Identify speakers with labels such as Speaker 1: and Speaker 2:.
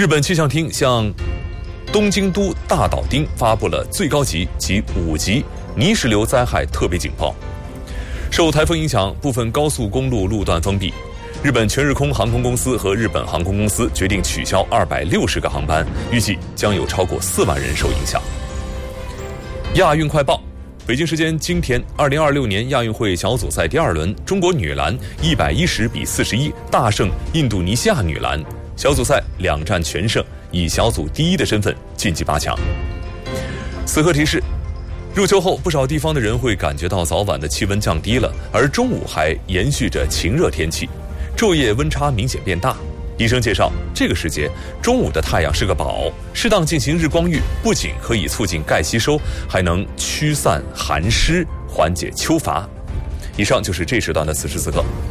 Speaker 1: 日本气象厅向东京都大岛町发布了最高级及5级泥石流灾害特别警报。受台风影响，部分高速公路路段封闭。日本全日空航空公司和日本航空公司决定取消260个航班，预计将有超过4万人受影响。亚运快报：北京时间今天，2026年亚运会小组赛第2轮，中国女篮110比41大胜印度尼西亚女篮，小组赛2战全胜，以小组第1的身份晋级8强。此刻提示：入秋后，不少地方的人会感觉到早晚的气温降低了，而中午还延续着晴热天气，昼夜温差明显变大。医生介绍，这个时节中午的太阳是个宝，适当进行日光浴，不仅可以促进钙吸收，还能驱散寒湿，缓解秋乏。以上就是这时段的此时此刻。